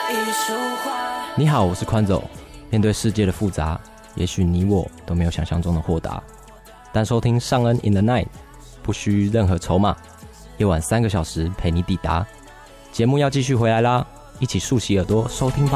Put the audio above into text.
你好，我是宽走。面对世界的复杂，也许你我都没有想象中的豁达，但收听尚恩 in the night 不需任何筹码，夜晚3个小时陪你抵达。节目要继续回来啦，一起竖起耳朵收听吧。